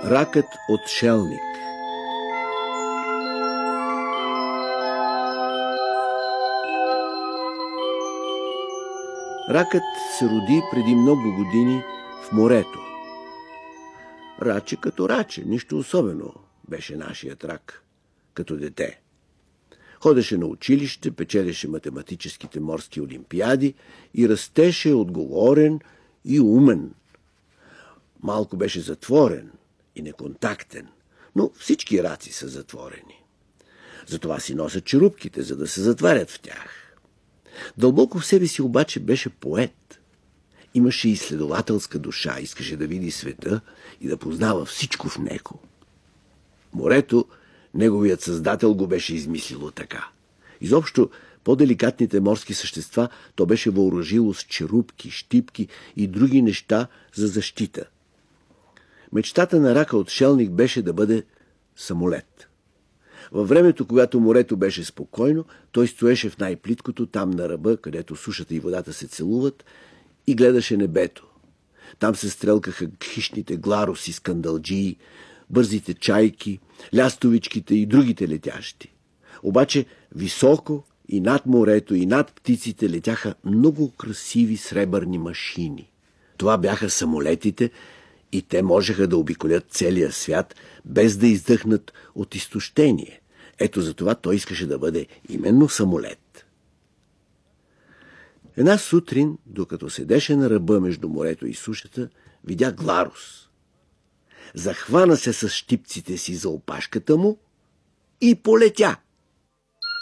Ракът отшелник. Ракът се роди преди много години в морето. Раче като раче, нищо особено беше нашият рак, като дете. Ходеше на училище, печелеше математическите морски олимпиади и растеше отговорен и умен. Малко беше затворен и неконтактен, но всички раци са затворени. Затова си носят черупките, за да се затварят в тях. Дълбоко в себе си обаче беше поет. Имаше изследователска душа, искаше да види света и да познава всичко в него. Морето, неговият създател, го беше измислило така. Изобщо, по-деликатните морски същества то беше въоръжило с черупки, щипки и други неща за защита. Мечтата на рака отшелник беше да бъде самолет. Във времето, когато морето беше спокойно, той стоеше в най-плиткото, там на ръба, където сушата и водата се целуват, и гледаше небето. Там се стрелкаха хищните гларуси, скандалджии, бързите чайки, лястовичките и другите летящи. Обаче високо и над морето, и над птиците летяха много красиви сребърни машини. Това бяха самолетите и те можеха да обиколят целия свят, без да издъхнат от изтощение. Ето за това той искаше да бъде именно самолет. Една сутрин, докато седеше на ръба между морето и сушата, видя гларус. Захвана се с щипците си за опашката му и полетя.